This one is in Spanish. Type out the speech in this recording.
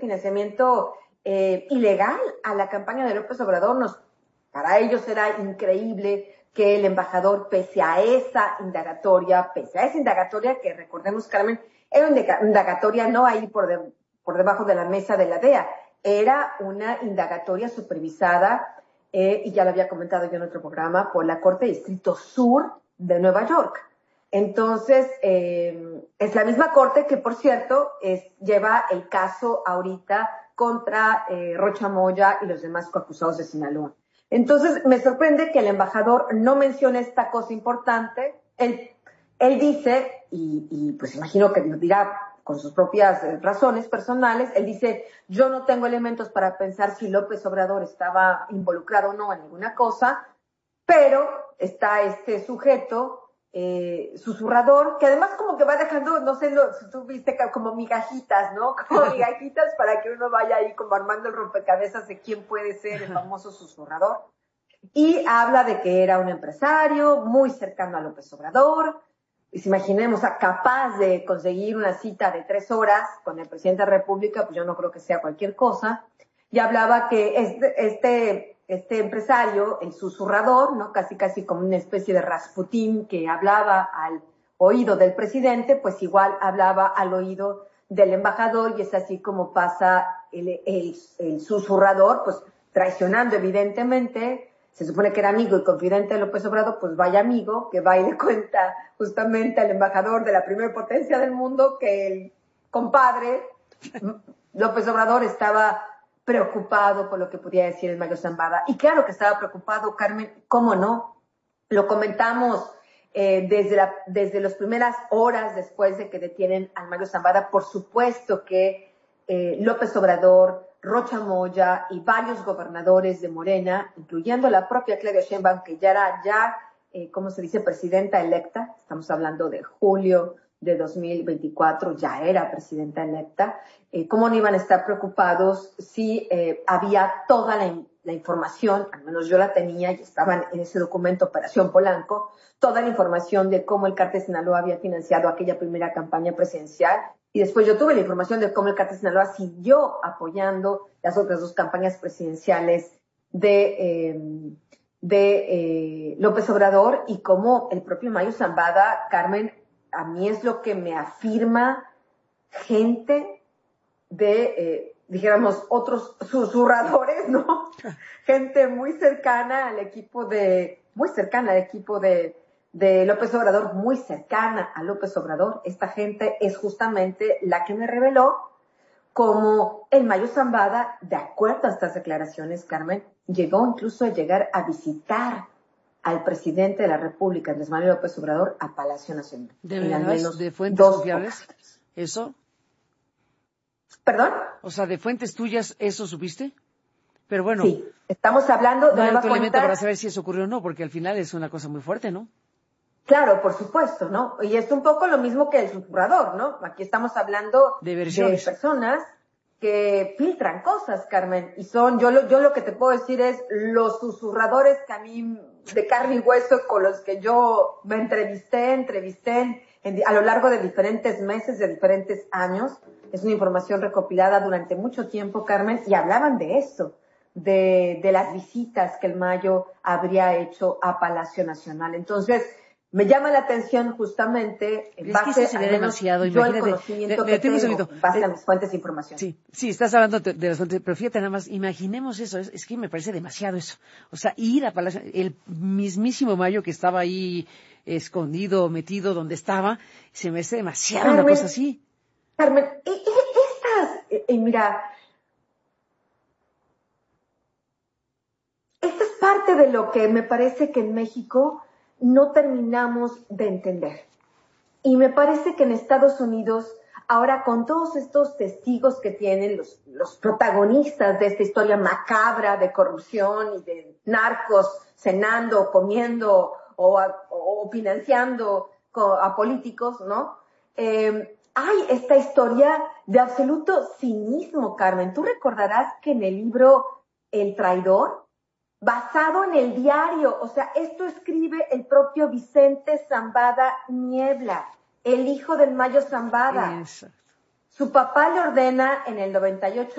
financiamiento ilegal a la campaña de López Obrador. Para ellos era increíble que el embajador, pese a esa indagatoria que recordemos, Carmen, era una indagatoria no ahí por debajo de la mesa de la DEA, era una indagatoria supervisada, y ya lo había comentado yo en otro programa, por la Corte de Distrito Sur de Nueva York. Entonces, es la misma corte que, por cierto, lleva el caso ahorita contra Rocha Moya y los demás coacusados de Sinaloa. Entonces, me sorprende que el embajador no mencione esta cosa importante. Él dice, y pues imagino que lo dirá con sus propias razones personales, él dice, yo no tengo elementos para pensar si López Obrador estaba involucrado o no en ninguna cosa, pero está este sujeto susurrador, que además como que va dejando, no sé si tú viste, como migajitas, ¿no? Como migajitas para que uno vaya ahí como armando el rompecabezas de quién puede ser el famoso susurrador. Y habla de que era un empresario muy cercano a López Obrador, y si imaginemos, capaz de conseguir una cita de 3 horas con el presidente de la República, pues yo no creo que sea cualquier cosa. Y hablaba que este empresario, el susurrador, ¿no? Casi como una especie de Rasputín que hablaba al oído del presidente, pues igual hablaba al oído del embajador, y es así como pasa el susurrador, pues traicionando evidentemente. Se supone que era amigo y confidente de López Obrador, pues vaya amigo que va y le cuenta justamente al embajador de la primera potencia del mundo que el compadre López Obrador estaba preocupado por lo que podía decir el Mayo Zambada. Y claro que estaba preocupado, Carmen, ¿cómo no? Lo comentamos desde las primeras horas después de que detienen al Mayo Zambada. Por supuesto que López Obrador, Rocha Moya y varios gobernadores de Morena, incluyendo la propia Claudia Sheinbaum, que ya era ¿cómo se dice?, presidenta electa. Estamos hablando de julio de 2024, ya era presidenta electa. ¿Cómo no iban a estar preocupados si había toda la información, al menos yo la tenía y estaban en ese documento Operación Polanco, toda la información de cómo el Cártel Sinaloa había financiado aquella primera campaña presidencial? Y después yo tuve la información de cómo el Cártel Sinaloa siguió apoyando las otras 2 campañas presidenciales de López Obrador, y cómo el propio Mayo Zambada, Carmen, a mí es lo que me afirma gente de, dijéramos, otros susurradores, ¿no? Gente muy cercana al equipo de López Obrador, muy cercana a López Obrador. Esta gente es justamente la que me reveló cómo el Mayo Zambada, de acuerdo a estas declaraciones, Carmen, llegó incluso a llegar a visitar al presidente de la República, Andrés Manuel López Obrador, a Palacio Nacional. ¿De veras? ¿De fuentes confiables? ¿Eso? ¿Perdón? O sea, ¿de fuentes tuyas eso supiste? Pero bueno. Sí, estamos hablando de otro elemento para saber si eso ocurrió o no, porque al final es una cosa muy fuerte, ¿no? Claro, por supuesto, ¿no? Y es un poco lo mismo que el susurrador, ¿no? Aquí estamos hablando de personas que filtran cosas, Carmen, y yo lo que te puedo decir es los susurradores que a mí, de carne y hueso, con los que yo me entrevisté a lo largo de diferentes meses, de diferentes años. Es una información recopilada durante mucho tiempo, Carmen, y hablaban de eso, de las visitas que el Mayo habría hecho a Palacio Nacional. Entonces, me llama la atención justamente en base a demasiado, yo el conocimiento que tengo, en base a mis fuentes de información. Sí, estás hablando de las fuentes, pero fíjate nada más, imaginemos eso, es que me parece demasiado eso. O sea, ir a Palacio, el mismísimo Mayo que estaba ahí escondido, metido donde estaba, se me hace demasiado, Carmen, una cosa así. Carmen, mira, esta es parte de lo que me parece que en México no terminamos de entender. Y me parece que en Estados Unidos, ahora con todos estos testigos que tienen los protagonistas de esta historia macabra de corrupción y de narcos cenando, comiendo o financiando a políticos, ¿no? Hay esta historia de absoluto cinismo, Carmen. Tú recordarás que en el libro El Traidor, basado en el diario, o sea, esto escribe el propio Vicente Zambada Niebla, el hijo del Mayo Zambada. Exacto. Su papá le ordena en el 98